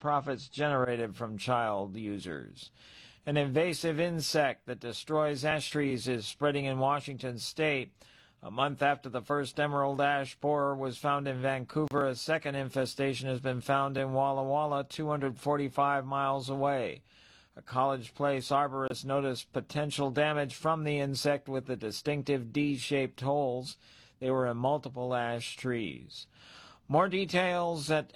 profits generated from child users. An invasive insect that destroys ash trees is spreading in Washington state. A month after the first emerald ash borer was found in Vancouver, a second infestation has been found in Walla Walla, 245 miles away. A College Place arborist noticed potential damage from the insect with the distinctive D-shaped holes. They were in multiple ash trees. More details at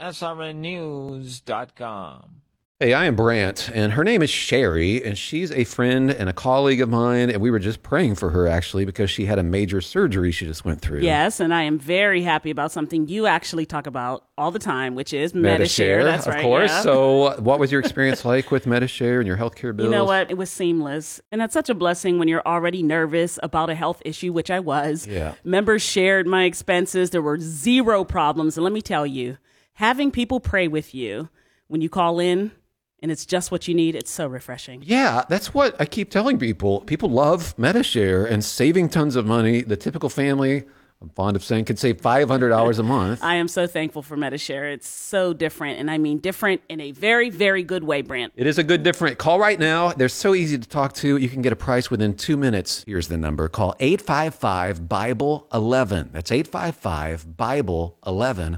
srnnews.com. Hey, I am Brant, and her name is Sherry, and she's a friend and a colleague of mine, and we were just praying for her, actually, because she had a major surgery she just went through. Yes, and I am very happy about something you actually talk about all the time, which is Medi-Share. That's right, of course. Yeah. So what was your experience like with Medi-Share and your healthcare bills? You know what? It was seamless. And that's such a blessing when you're already nervous about a health issue, which I was. Yeah. Members shared my expenses. There were zero problems. And let me tell you, having people pray with you when you call in, and it's just what you need, it's so refreshing. Yeah, that's what I keep telling people. People love Medi-Share and saving tons of money. The typical family, I'm fond of saying, could save $500 a month. I am so thankful for Medi-Share. It's so different, and I mean different in a very, very good way, Brant. It is a good different. Call right now. They're so easy to talk to. You can get a price within 2 minutes. Here's the number. Call 855-BIBLE-11. That's 855-BIBLE-11.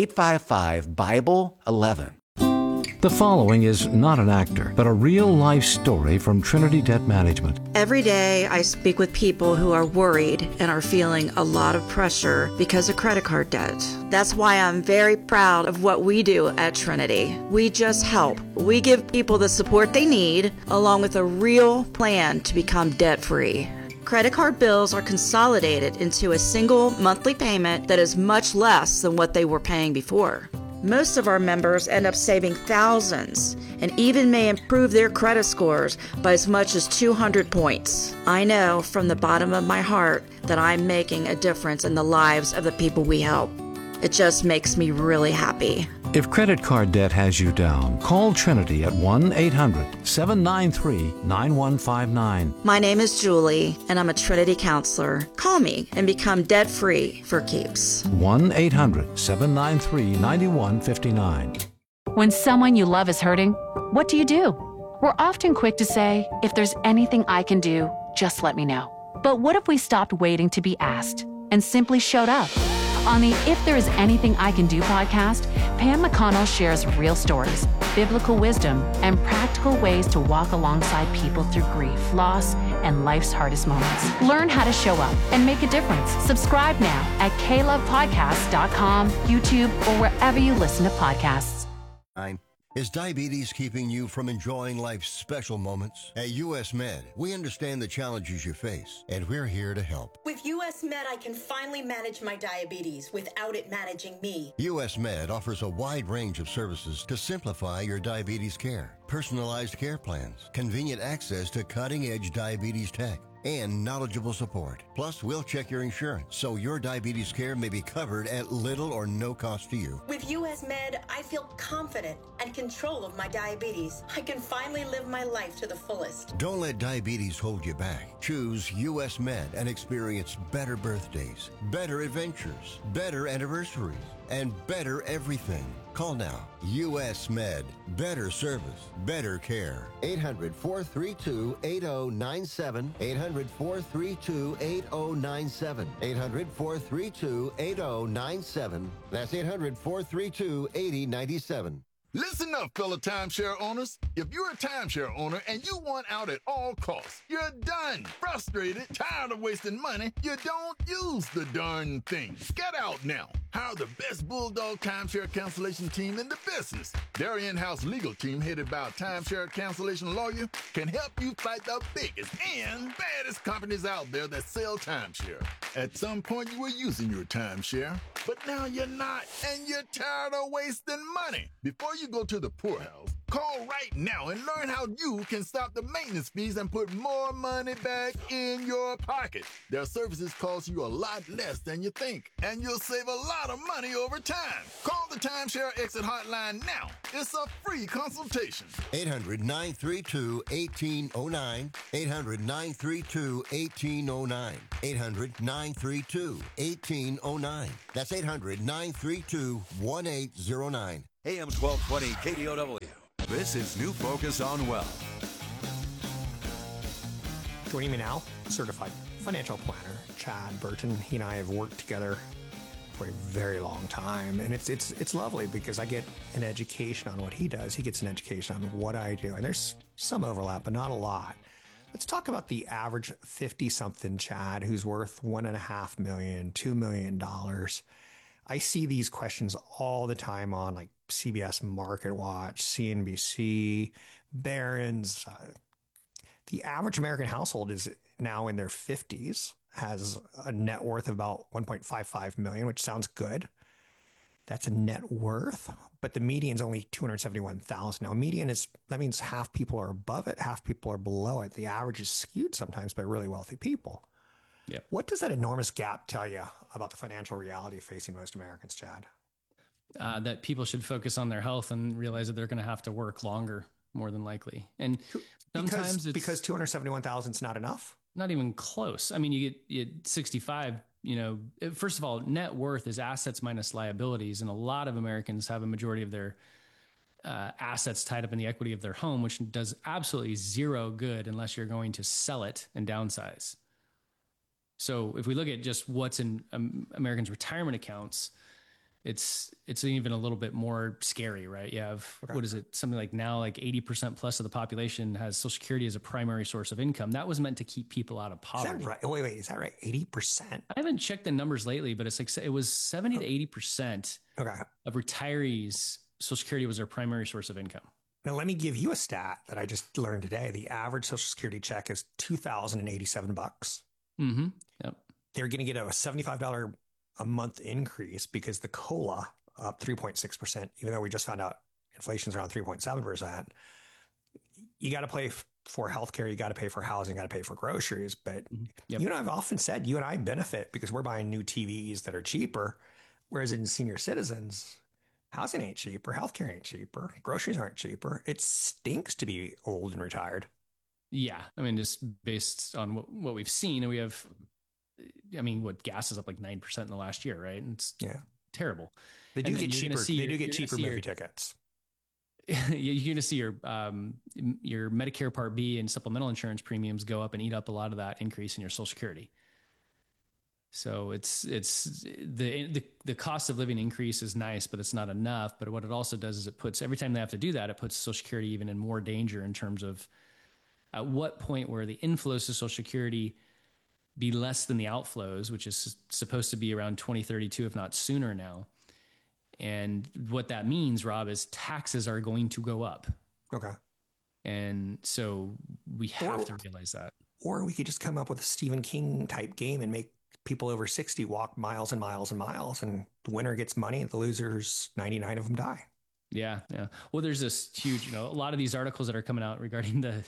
855-BIBLE-11. The following is not an actor, but a real-life story from Trinity Debt Management. Every day, I speak with people who are worried and are feeling a lot of pressure because of credit card debt. That's why I'm very proud of what we do at Trinity. We just help. We give people the support they need, along with a real plan to become debt-free. Credit card bills are consolidated into a single monthly payment that is much less than what they were paying before. Most of our members end up saving thousands and even may improve their credit scores by as much as 200 points. I know from the bottom of my heart that I'm making a difference in the lives of the people we help. It just makes me really happy. If credit card debt has you down, call Trinity at 1-800-793-9159. My name is Julie, and I'm a Trinity counselor. Call me and become debt-free for keeps. 1-800-793-9159. When someone you love is hurting, what do? We're often quick to say, if there's anything I can do, just let me know. But what if we stopped waiting to be asked and simply showed up? On the If There Is Anything I Can Do podcast, Pam McConnell shares real stories, biblical wisdom, and practical ways to walk alongside people through grief, loss, and life's hardest moments. Learn how to show up and make a difference. Subscribe now at klovepodcasts.com, YouTube, or wherever you listen to podcasts. Is diabetes keeping you from enjoying life's special moments? At US Med, we understand the challenges you face, and we're here to help. With US Med, I can finally manage my diabetes without it managing me. US Med offers a wide range of services to simplify your diabetes care. Personalized care plans, convenient access to cutting-edge diabetes tech, and knowledgeable support. Plus, we'll check your insurance so your diabetes care may be covered at little or no cost to you. With US Med, I feel confident and control of my diabetes. I can finally live my life to the fullest. Don't let diabetes hold you back. Choose US Med and experience better birthdays, better adventures, better anniversaries, and better everything. Call now. US Med. Better service. Better care. 800-432-8097. 800-432-8097. 800-432-8097. That's 800-432-8097. Listen up, fellow timeshare owners. If you're a timeshare owner and you want out at all costs, you're done, frustrated, tired of wasting money, you don't use the darn thing. Get out now. Hire the best Bulldog timeshare cancellation team in the business. Their in-house legal team, headed by a timeshare cancellation lawyer, can help you fight the biggest and baddest companies out there that sell timeshare. At some point, you were using your timeshare, but now you're not, and you're tired of wasting money. Before you go to the poorhouse, call right now and learn how you can stop the maintenance fees and put more money back in your pocket. Their services cost you a lot less than you think, and you'll save a lot of money over time. Call the Timeshare Exit Hotline now. It's a free consultation. 800-932-1809. 800-932-1809. 800-932-1809. That's 800-932-1809. AM 1220 KDOW. This is New Focus on Wealth. Joining me now, certified financial planner Chad Burton. He and I have worked together for a very long time, and it's lovely because I get an education on what he does. He gets an education on what I do, and there's some overlap, but not a lot. Let's talk about the average 50-something Chad who's worth $1.5 million, $2 million. I see these questions all the time on like CBS Market Watch, CNBC, Barron's. The average American household is now in their 50s, has a net worth of about 1.55 million, which sounds good. That's a net worth, but the median is only 271,000. Now, median that means half people are above it, half people are below it. The average is skewed sometimes by really wealthy people. Yeah. What does that enormous gap tell you about the financial reality facing most Americans, Chad? That people should focus on their health and realize that they're going to have to work longer, more than likely. And sometimes because 271,000 is not enough. Not even close. I mean, you get 65. First of all, net worth is assets minus liabilities, and a lot of Americans have a majority of their assets tied up in the equity of their home, which does absolutely zero good unless you're going to sell it and downsize. So if we look at just what's in Americans' retirement accounts, it's even a little bit more scary, right? You have, what is it? Something like now, like 80% plus of the population has Social Security as a primary source of income. That was meant to keep people out of poverty. Is that right? Wait, is that right? 80%? I haven't checked the numbers lately, but it's like, it was 70 to 80% of retirees, Social Security was their primary source of income. Now, let me give you a stat that I just learned today. The average Social Security check is $2,087. Mm-hmm. Yep. They're going to get a $75 a month increase because the COLA up 3.6%, even though we just found out inflation's around 3.7%. You got to pay for healthcare, you got to pay for housing, you got to pay for groceries. But you know, I've often said you and I benefit because we're buying new TVs that are cheaper, whereas in senior citizens, housing ain't cheaper, healthcare ain't cheaper, groceries aren't cheaper. It stinks to be old and retired. Yeah, I mean, just based on what we've seen, and we have. I mean, gas is up like 9% in the last year, right? And it's terrible. They do get cheaper. They do get cheaper movie tickets. You're going to see your Medicare Part B and supplemental insurance premiums go up and eat up a lot of that increase in your Social Security. So it's the cost of living increase is nice, but it's not enough. But what it also does is it puts, every time they have to do that, it puts Social Security even in more danger in terms of at what point where the inflows to Social Security be less than the outflows, which is supposed to be around 2032, if not sooner now. And what that means, Rob, is taxes are going to go up. Okay. And so we have to realize that. Or we could just come up with a Stephen King type game and make people over 60 walk miles and miles and miles, and the winner gets money and the losers, 99 of them die. Yeah. Yeah. Well, there's this huge, a lot of these articles that are coming out regarding the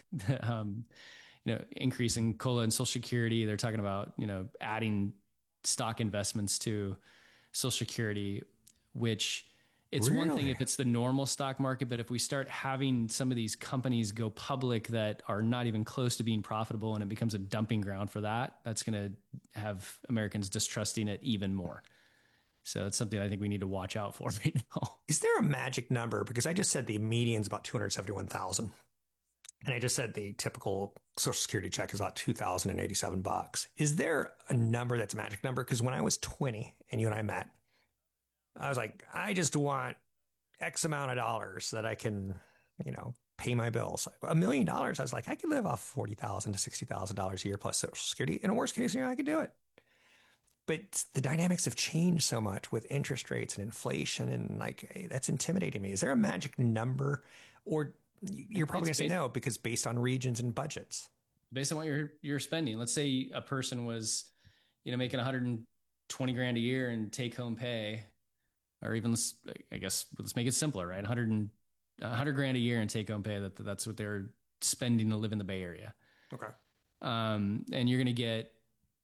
increase in COLA and Social Security. They're talking about, adding stock investments to Social Security, which it's one thing if it's the normal stock market, but if we start having some of these companies go public that are not even close to being profitable and it becomes a dumping ground for that, that's going to have Americans distrusting it even more. So it's something I think we need to watch out for right now. Is there a magic number? Because I just said the median's about 271,000. And I just said the typical Social Security check is about $2,087. Is there a number that's a magic number? Because when I was 20 and you and I met, I was like, I just want X amount of dollars that I can, pay my bills. $1 million. I was like, I could live off $40,000 to $60,000 a year plus Social Security. In a worst case scenario, I could do it. But the dynamics have changed so much with interest rates and inflation, and that's intimidating me. Is there a magic number, or you're probably going to say no because based on regions and budgets? Based on what you're spending. Let's say a person was, making $120,000 a year in take home pay, or even let's make it simpler, right? $100,000 a year in take home pay. That's what they're spending to live in the Bay Area. Okay. And you're going to get,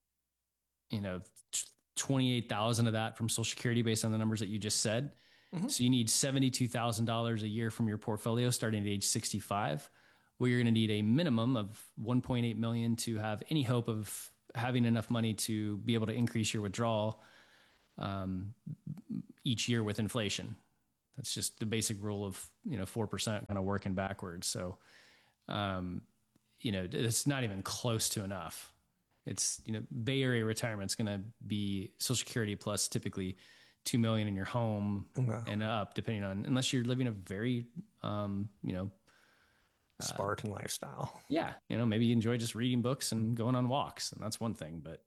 28,000 of that from Social Security based on the numbers that you just said. Mm-hmm. So you need $72,000 a year from your portfolio starting at age 65, where you're going to need a minimum of $1.8 million to have any hope of having enough money to be able to increase your withdrawal each year with inflation. That's just the basic rule of, 4% kind of working backwards. So, it's not even close to enough. It's, Bay Area retirement's going to be Social Security plus typically $2 million in your home and up, depending on, unless you're living a very, Spartan lifestyle. Yeah. Maybe you enjoy just reading books and going on walks, and that's one thing, but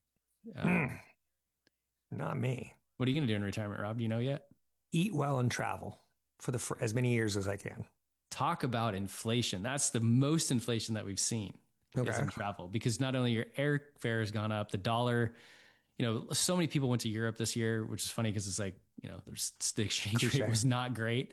not me. What are you going to do in retirement, Rob? Do you know yet? Eat well and travel for as many years as I can. Talk about inflation. That's the most inflation that we've seen is in travel, because not only your airfare has gone up, the dollar, so many people went to Europe this year, which is funny because it's like, the exchange rate was not great.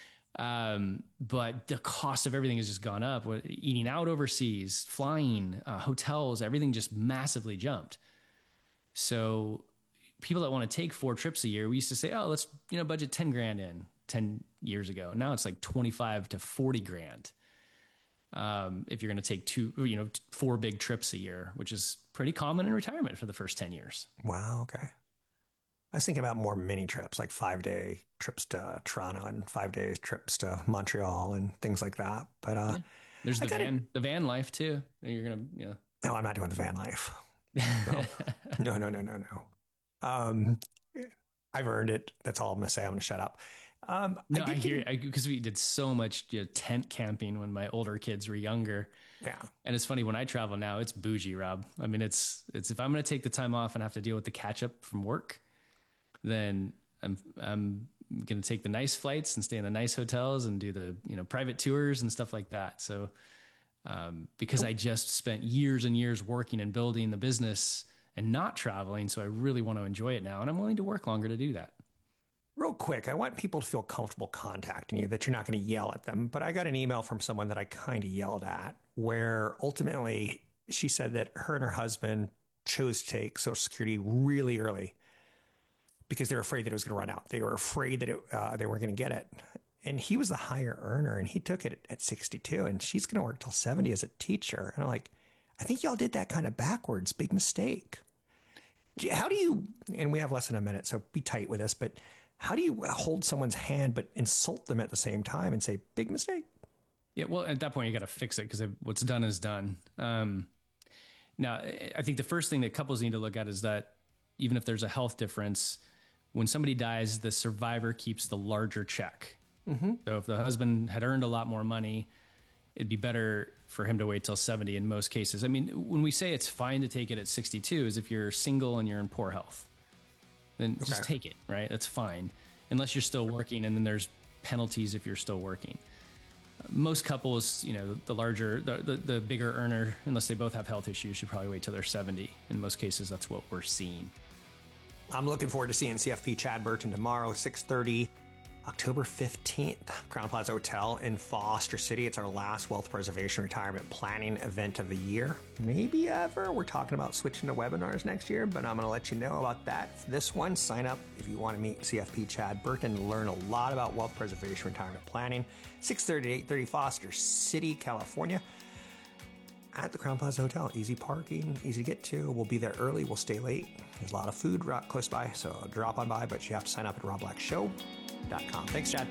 But the cost of everything has just gone up. Eating out overseas, flying, hotels, everything just massively jumped. So people that want to take 4 trips a year, we used to say, oh, let's, budget 10 grand in 10 years ago. Now it's like 25 to 40 grand. If you're going to take 4 big trips a year, which is pretty common in retirement for the first 10 years. Wow. Okay. I was thinking about more mini trips, like 5-day trips to Toronto and 5-day trips to Montreal and things like that. But there's the van life too. You're gonna, No, I'm not doing the van life. No. I've earned it. That's all I'm gonna say. I'm gonna shut up. No, I hear it, because we did so much tent camping when my older kids were younger. Yeah, and it's funny, when I travel now, it's bougie, Rob. I mean, it's if I'm gonna take the time off and have to deal with the catch up from work, then I'm going to take the nice flights and stay in the nice hotels and do the, private tours and stuff like that. So, because I just spent years and years working and building the business and not traveling. So I really want to enjoy it now, and I'm willing to work longer to do that. Real quick, I want people to feel comfortable contacting you, that you're not going to yell at them. But I got an email from someone that I kind of yelled at, where ultimately she said that her and her husband chose to take Social Security really early, because they were afraid that it was going to run out. They were afraid that they weren't going to get it. And he was the higher earner, and he took it at 62, and she's going to work till 70 as a teacher. And I'm like, I think y'all did that kind of backwards. Big mistake. How do you, and we have less than a minute, so be tight with us, but how do you hold someone's hand but insult them at the same time and say, big mistake? Yeah, well, at that point, you got to fix it, because what's done is done. Now, I think the first thing that couples need to look at is that even if there's a health difference, when somebody dies, the survivor keeps the larger check. Mm-hmm. So if the husband had earned a lot more money, it'd be better for him to wait till 70 in most cases. I mean, when we say it's fine to take it at 62, is if you're single and you're in poor health, then just take it, right? That's fine. Unless you're still working, and then there's penalties if you're still working. Most couples, the bigger earner, unless they both have health issues, should probably wait till they're 70. In most cases, that's what we're seeing. I'm looking forward to seeing CFP Chad Burton tomorrow, 6:30, October 15th, Crown Plaza Hotel in Foster City. It's our last wealth preservation retirement planning event of the year. Maybe ever. We're talking about switching to webinars next year, but I'm going to let you know about that. This one, sign up if you want to meet CFP Chad Burton and learn a lot about wealth preservation retirement planning. 6:30 to 8:30, Foster City, California, at the Crown Plaza Hotel. Easy parking, easy to get to. We'll be there early. We'll stay late. There's a lot of food close by, so drop on by, but you have to sign up at robblackshow.com. Thanks, Chad.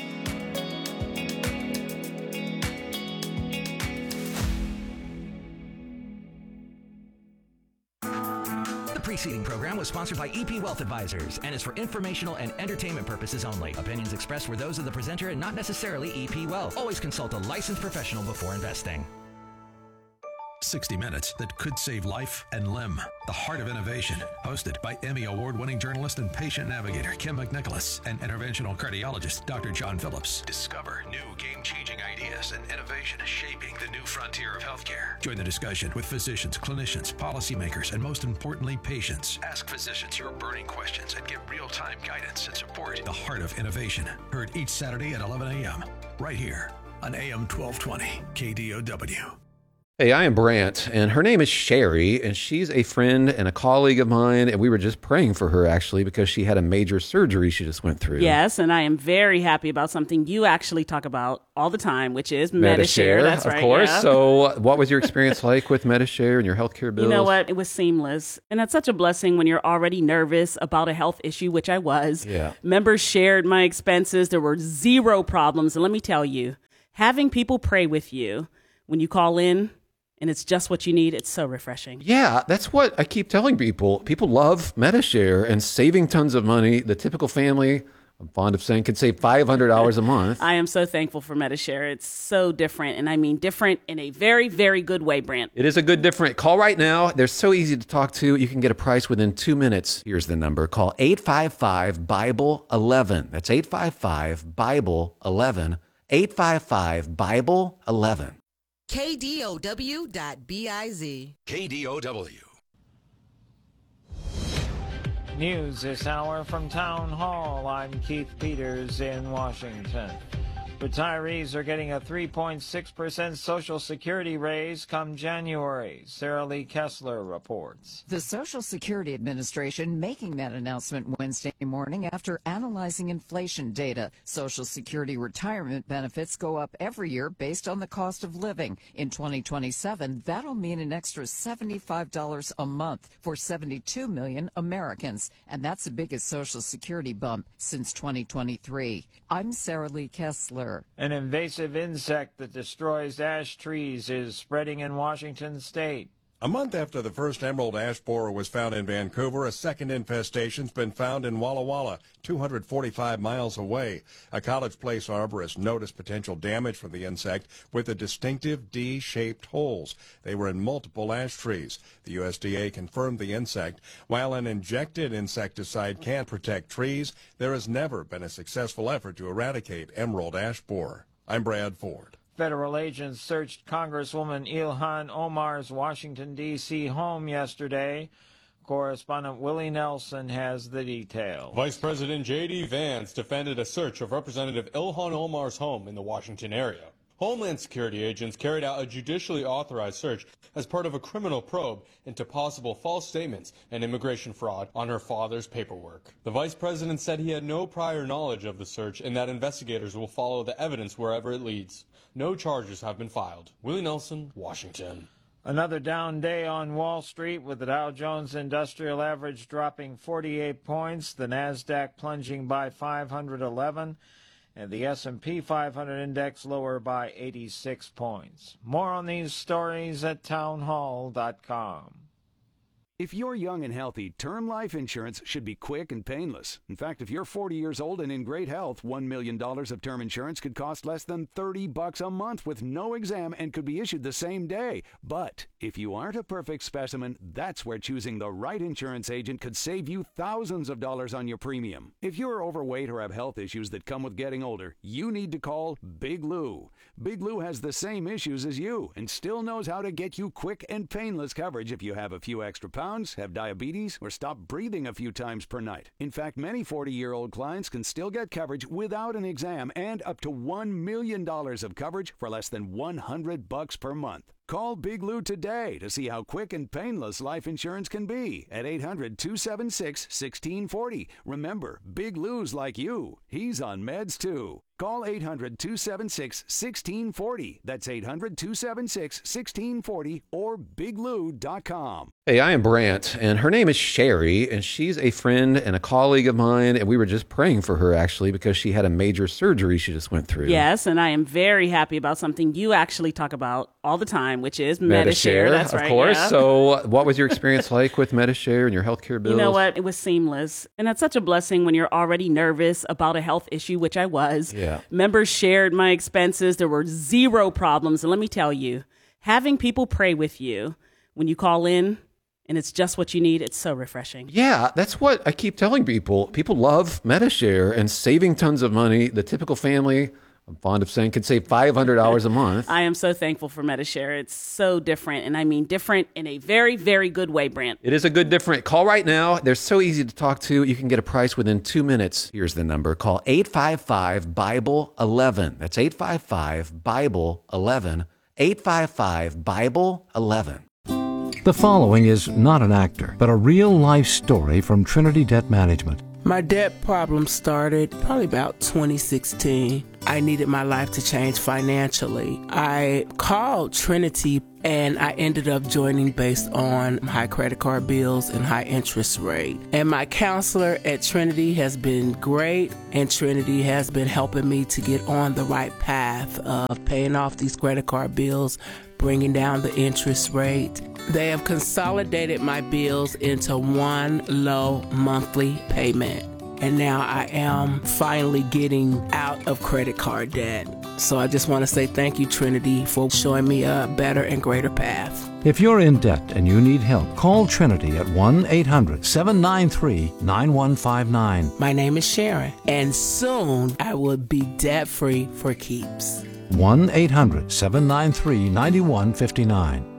The preceding program was sponsored by EP Wealth Advisors and is for informational and entertainment purposes only. Opinions expressed were those of the presenter and not necessarily EP Wealth. Always consult a licensed professional before investing. 60 Minutes that could save life and limb. The Heart of Innovation, hosted by Emmy Award-winning journalist and patient navigator Kim McNicholas and interventional cardiologist Dr. John Phillips. Discover new game-changing ideas and innovation shaping the new frontier of healthcare. Join the discussion with physicians, clinicians, policymakers, and most importantly, patients. Ask physicians your burning questions and get real-time guidance and support. The Heart of Innovation, heard each Saturday at 11 a.m. right here on AM 1220 KDOW. Hey, I am Brant, and her name is Sherry, and she's a friend and a colleague of mine, and we were just praying for her, actually, because she had a major surgery she just went through. Yes, and I am very happy about something you actually talk about all the time, which is Medi-Share. That's right. Of course. Yeah. So what was your experience like with Medi-Share and your healthcare bills? You know what? It was seamless. And that's such a blessing when you're already nervous about a health issue, which I was. Yeah. Members shared my expenses. There were zero problems. And let me tell you, having people pray with you when you call in, and it's just what you need, it's so refreshing. Yeah, that's what I keep telling people. People love Medi-Share and saving tons of money. The typical family, I'm fond of saying, could save $500 a month. I am so thankful for Medi-Share. It's so different, and I mean different in a very, very good way, Brant. It is a good different. Call right now. They're so easy to talk to. You can get a price within 2 minutes. Here's the number. Call 855-BIBLE-11. That's 855-BIBLE-11. 855-BIBLE-11. KDOW.biz. KDOW. News this hour from Town Hall. I'm Keith Peters in Washington. Retirees are getting a 3.6% Social Security raise come January. Sarah Lee Kessler reports. The Social Security Administration making that announcement Wednesday morning after analyzing inflation data. Social Security retirement benefits go up every year based on the cost of living. In 2027, that'll mean an extra $75 a month for 72 million Americans. And that's the biggest Social Security bump since 2023. I'm Sarah Lee Kessler. An invasive insect that destroys ash trees is spreading in Washington state. A month after the first emerald ash borer was found in Vancouver, a second infestation's been found in Walla Walla, 245 miles away. A College Place arborist noticed potential damage from the insect with the distinctive D-shaped holes. They were in multiple ash trees. The USDA confirmed the insect. While an injected insecticide can protect trees, there has never been a successful effort to eradicate emerald ash borer. I'm Brad Ford. Federal agents searched Congresswoman Ilhan Omar's Washington, D.C. home yesterday. Correspondent Willie Nelson has the details. Vice President J.D. Vance defended a search of Representative Ilhan Omar's home in the Washington area. Homeland Security agents carried out a judicially authorized search as part of a criminal probe into possible false statements and immigration fraud on her father's paperwork. The vice president said he had no prior knowledge of the search and that investigators will follow the evidence wherever it leads. No charges have been filed. Willie Nelson, Washington. Another down day on Wall Street with the Dow Jones Industrial Average dropping 48 points, the Nasdaq plunging by 511, and the S&P 500 index lower by 86 points. More on these stories at townhall.com. If you're young and healthy, term life insurance should be quick and painless. In fact, if you're 40 years old and in great health, $1 million of term insurance could cost less than $30 a month with no exam and could be issued the same day. But if you aren't a perfect specimen, that's where choosing the right insurance agent could save you thousands of dollars on your premium. If you're overweight or have health issues that come with getting older, you need to call Big Lou. Big Lou has the same issues as you and still knows how to get you quick and painless coverage if you have a few extra pounds, have diabetes, or stop breathing a few times per night. In fact, many 40-year-old clients can still get coverage without an exam and up to $1 million of coverage for less than $100 per month. Call Big Lou today to see how quick and painless life insurance can be at 800-276-1640. Remember, Big Lou's like you. He's on meds too. Call 800-276-1640. That's 800-276-1640 or biglou.com. Hey, I am Brant, and her name is Sherry, and she's a friend and a colleague of mine, and we were just praying for her, actually, because she had a major surgery she just went through. Yes, and I am very happy about something you actually talk about all the time, which is Medi-Share. That's right. Of course. Yeah. So what was your experience like with Medi-Share and your healthcare bills? You know what? It was seamless. And that's such a blessing when you're already nervous about a health issue, which I was. Yeah. Members shared my expenses. There were zero problems. And let me tell you, having people pray with you when you call in, and it's just what you need, it's so refreshing. Yeah, that's what I keep telling people. People love Medi-Share and saving tons of money. The typical family, I'm fond of saying, could save $500 a month. I am so thankful for Medi-Share. It's so different, and I mean different in a very, very good way, Brant. It is a good different. Call right now. They're so easy to talk to. You can get a price within 2 minutes. Here's the number. Call 855-BIBLE-11. That's 855-BIBLE-11. 855-BIBLE-11. The following is not an actor, but a real-life story from Trinity Debt Management. My debt problem started probably about 2016. I needed my life to change financially. I called Trinity and I ended up joining based on high credit card bills and high interest rate. And my counselor at Trinity has been great, and Trinity has been helping me to get on the right path of paying off these credit card bills, bringing down the interest rate. They have consolidated my bills into one low monthly payment. And now I am finally getting out of credit card debt. So I just want to say thank you, Trinity, for showing me a better and greater path. If you're in debt and you need help, call Trinity at 1-800-793-9159. My name is Sharon, and soon I will be debt-free for keeps. 1-800-793-9159.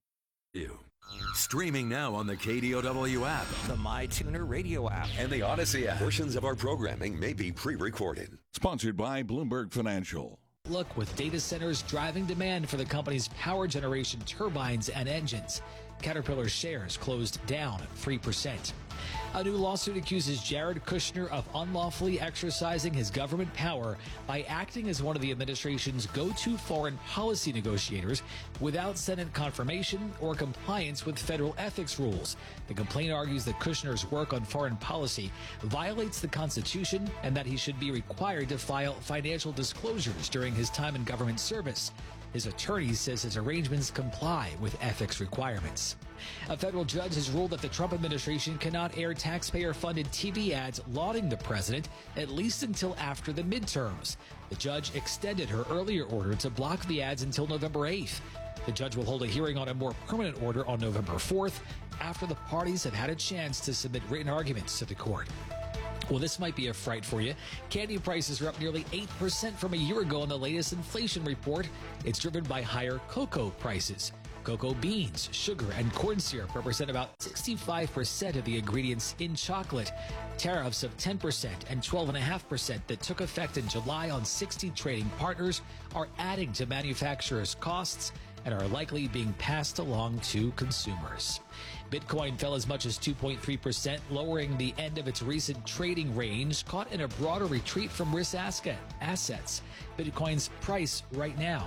Streaming now on the KDOW app, the MyTuner radio app, and the Odyssey app. Portions of our programming may be pre-recorded. Sponsored by Bloomberg Financial. Look, with data centers driving demand for the company's power generation turbines and engines, Caterpillar shares closed down 3%. A new lawsuit accuses Jared Kushner of unlawfully exercising his government power by acting as one of the administration's go-to foreign policy negotiators without Senate confirmation or compliance with federal ethics rules. The complaint argues that Kushner's work on foreign policy violates the Constitution and that he should be required to file financial disclosures during his time in government service. His attorney says his arrangements comply with ethics requirements. A federal judge has ruled that the Trump administration cannot air taxpayer-funded TV ads lauding the president, at least until after the midterms. The judge extended her earlier order to block the ads until November 8th. The judge will hold a hearing on a more permanent order on November 4th, after the parties have had a chance to submit written arguments to the court. Well, this might be a fright for you. Candy prices are up nearly 8% from a year ago in the latest inflation report. It's driven by higher cocoa prices. Cocoa beans, sugar, and corn syrup represent about 65% of the ingredients in chocolate. Tariffs of 10% and 12.5% that took effect in July on 60 trading partners are adding to manufacturers' costs and are likely being passed along to consumers. Bitcoin fell as much as 2.3%, lowering the end of its recent trading range, caught in a broader retreat from risk assets. Bitcoin's price right now,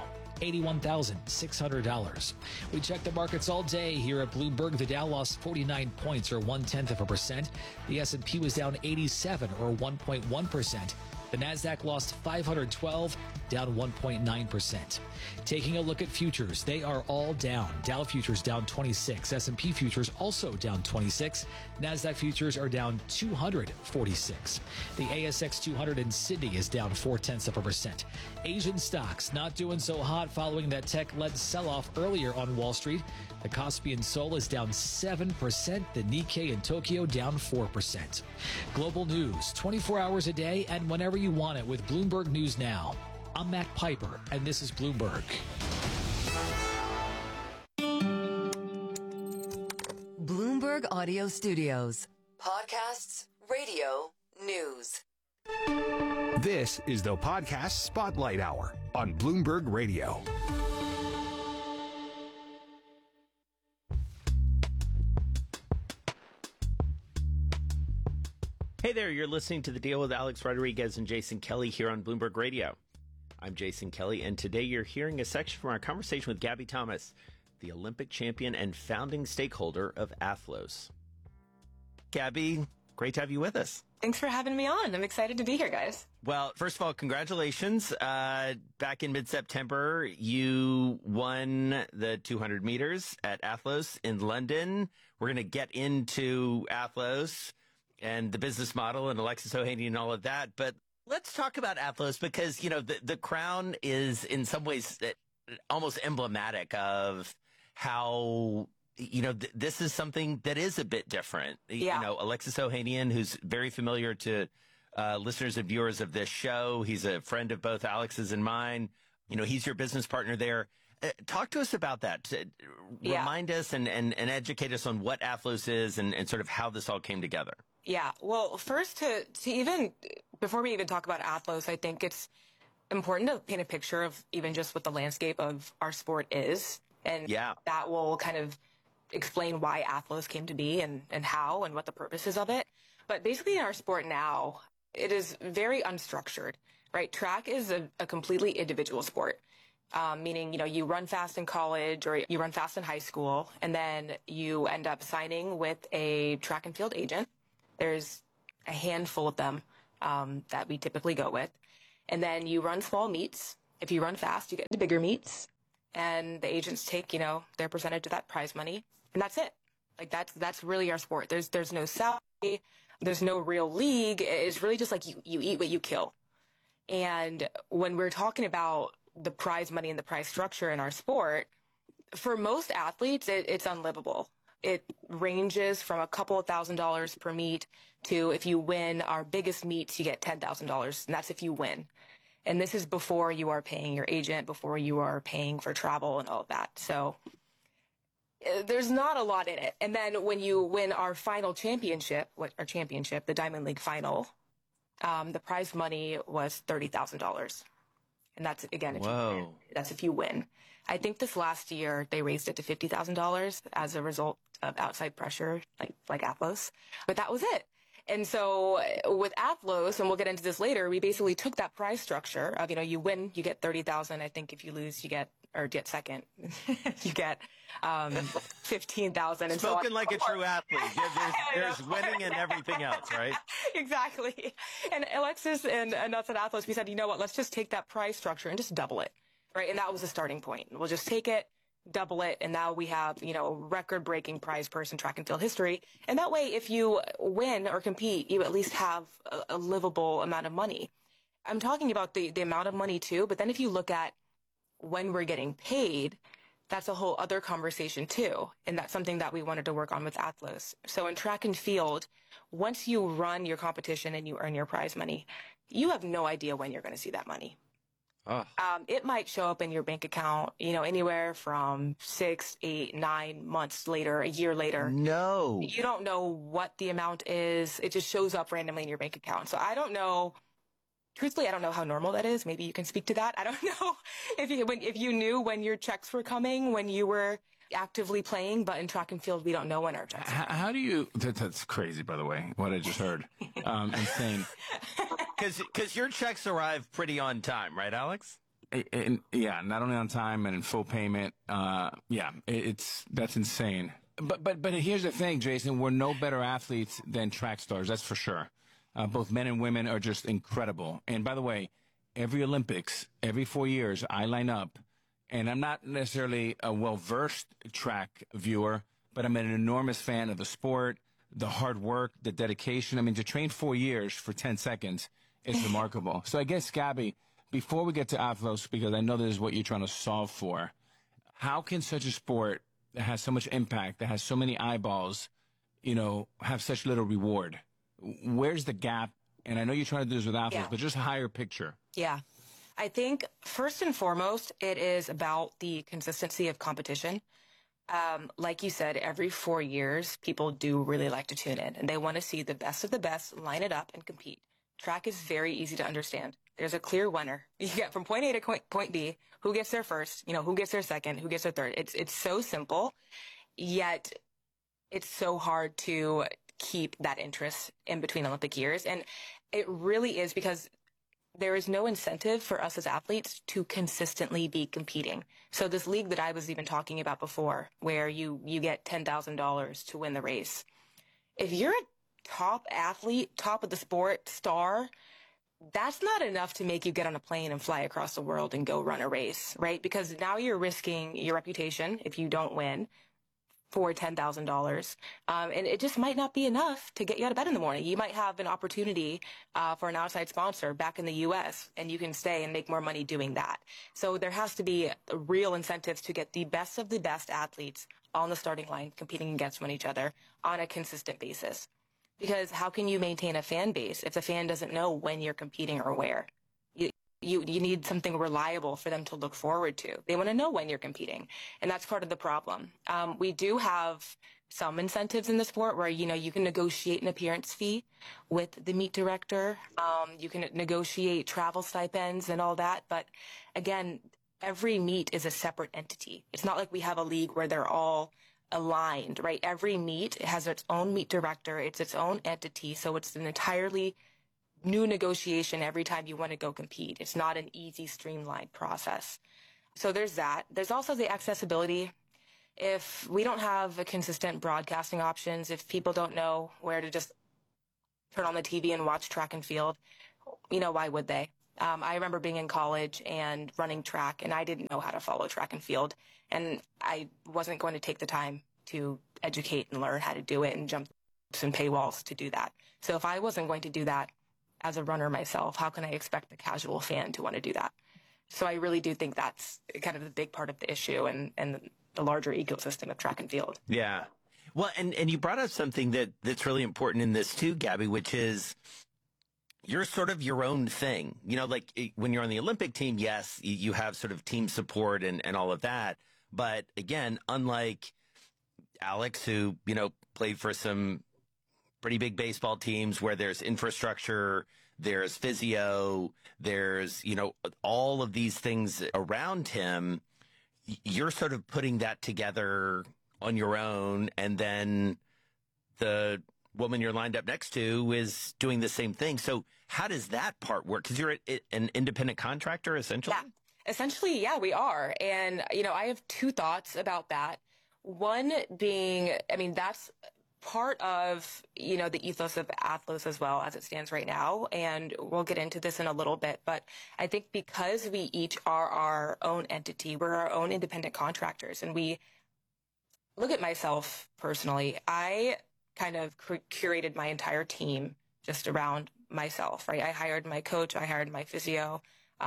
$81,600. We checked the markets all day here at Bloomberg. The Dow lost 49 points, or 0.1%. The S&P was down 87, or 1.1%. The Nasdaq lost 512, down 1.9%. Taking a look at futures, they are all down. Dow futures down 26. S&P futures also down 26. Nasdaq futures are down 246. The ASX 200 in Sydney is down 0.4%. Asian stocks not doing so hot following that tech-led sell-off earlier on Wall Street. The Kospi in Seoul is down 7%. The Nikkei in Tokyo down 4%. Global news, 24 hours a day and whenever you want it with Bloomberg News Now. I'm Matt Piper, and this is Bloomberg. Bloomberg Audio Studios. Podcasts, radio, news. This is the Podcast Spotlight Hour on Bloomberg Radio. Hey there, you're listening to The Deal with Alex Rodriguez and Jason Kelly here on Bloomberg Radio. I'm Jason Kelly, and today you're hearing a section from our conversation with Gabby Thomas, the Olympic champion and founding stakeholder of Athlos. Gabby, great to have you with us. Thanks for having me on. I'm excited to be here, guys. Well, first of all, congratulations. Back in mid-September, you won the 200 meters at Athlos in London. We're going to get into Athlos and the business model and Alexis Ohanian and all of that. But let's talk about Athlos because, you know, the crown is in some ways almost emblematic of how, you know, this is something that is a bit different. Yeah. You know, Alexis Ohanian, who's very familiar to listeners and viewers of this show. He's a friend of both Alex's and mine. You know, he's your business partner there. Talk to us about that. Remind us and educate us on what Athlos is and sort of how this all came together. Yeah. Well, first to even, before we even talk about Athlos, I think it's important to paint a picture of even just what the landscape of our sport is. And that will kind of explain why Athlos came to be and how and what the purpose is of it. But basically in our sport now, it is very unstructured, right? Track is a completely individual sport. Meaning, you know, you run fast in college or you run fast in high school, and then you end up signing with a track and field agent. There's a handful of them that we typically go with. And then you run small meets. If you run fast, you get the bigger meets. And the agents take, you know, their percentage of that prize money. And that's it. Like, that's really our sport. There's no salary. There's no real league. It's really just like you eat what you kill. And when we're talking about the prize money and the prize structure in our sport, for most athletes, it's unlivable. It ranges from a couple of $1,000s per meet to, if you win our biggest meets, you get $10,000, and that's if you win. And this is before you are paying your agent, before you are paying for travel and all of that. So there's not a lot in it. And then when you win our final championship, the Diamond League final, the prize money was $30,000. And that's, again, if you win. I think this last year they raised it to $50,000 as a result of outside pressure, like Athlos. But that was it. And so with Athlos, and we'll get into this later, we basically took that prize structure of, you know, you win, you get $30,000. I think if you lose, you get second, you get $15,000. And Spoken like a true athlete. There's winning and everything else, right? Exactly. And Alexis and us at Athlos, we said, you know what, let's just take that prize structure and just double it, right? And that was the starting point. We'll just take it, double it, and now we have, you know, record-breaking prize purse in track and field history. And that way, if you win or compete, you at least have a livable amount of money. I'm talking about the amount of money too, but then if you look at when we're getting paid, that's a whole other conversation too. And that's something that we wanted to work on with Athlos. So in track and field, once you run your competition and you earn your prize money, you have no idea when you're going to see that money. It might show up in your bank account, you know, anywhere from 6, 8, 9 months later, a year later. No. You don't know what the amount is. It just shows up randomly in your bank account. So I don't know. Truthfully, I don't know how normal that is. Maybe you can speak to that. I don't know if you knew when your checks were coming, when you were actively playing, but in track and field, we don't know when our checks are coming. How do you, that's crazy, by the way, what I just heard. Insane. Because your checks arrive pretty on time, right, Alex? Yeah, not only on time and in full payment. That's insane. But here's the thing, Jason, we're no better athletes than track stars, that's for sure. Both men and women are just incredible. And by the way, every Olympics, every 4 years, I line up, and I'm not necessarily a well-versed track viewer, but I'm an enormous fan of the sport, the hard work, the dedication. I mean, to train 4 years for 10 seconds is remarkable. So I guess, Gabby, before we get to Athlos, because I know this is what you're trying to solve for, how can such a sport that has so much impact, that has so many eyeballs, you know, have such little reward? Where's the gap? And I know you're trying to do this with Athlos, but just a higher picture. Yeah. I think first and foremost, it is about the consistency of competition. Like you said, every 4 years, people do really like to tune in, and they want to see the best of the best line it up and compete. Track is very easy to understand. There's a clear winner. You get from point A to point B, who gets there first, you know, who gets there second, who gets there third. It's so simple, yet it's so hard to keep that interest in between Olympic years. And it really is because there is no incentive for us as athletes to consistently be competing. So this league that I was even talking about before, where you get $10,000 to win the race. If you're a top athlete, top of the sport, star, that's not enough to make you get on a plane and fly across the world and go run a race, right? Because now you're risking your reputation if you don't win for $10,000. And it just might not be enough to get you out of bed in the morning. You might have an opportunity for an outside sponsor back in the U.S., and you can stay and make more money doing that. So there has to be real incentives to get the best of the best athletes on the starting line competing against each other on a consistent basis. Because how can you maintain a fan base if the fan doesn't know when you're competing or where? You need something reliable for them to look forward to. They want to know when you're competing, and that's part of the problem. We do have some incentives in the sport where, you can negotiate an appearance fee with the meet director. You can negotiate travel stipends and all that. But again, every meet is a separate entity. It's not like we have a league where they're all aligned, right? Every meet has its own meet director. It's its own entity. So it's an entirely new negotiation every time you want to go compete. It's not an easy, streamlined process. So there's that. There's also the accessibility. If we don't have a consistent broadcasting options, if people don't know where to just turn on the TV and watch track and field, why would they? I remember being in college and running track, and I didn't know how to follow track and field, and I wasn't going to take the time to educate and learn how to do it and jump some paywalls to do that. So if I wasn't going to do that as a runner myself, how can I expect the casual fan to want to do that? So I really do think that's kind of the big part of the issue and the larger ecosystem of track and field. Yeah. Well, and you brought up something that's really important in this too, Gabby, which is you're sort of your own thing. Like when you're on the Olympic team, yes, you have sort of team support and all of that. But again, unlike Alex, who, played for some pretty big baseball teams where there's infrastructure, there's physio, there's, all of these things around him, you're sort of putting that together on your own. And then the woman you're lined up next to is doing the same thing. So how does that part work? Because you're an independent contractor, essentially? Yeah, essentially, yeah, we are. And, I have two thoughts about that. One being, that's part of, the ethos of Athlos as well as it stands right now. And we'll get into this in a little bit. But I think because we each are our own entity, we're our own independent contractors. And we look at myself personally, I kind of curated my entire team just around myself, right? I hired my coach, I hired my physio,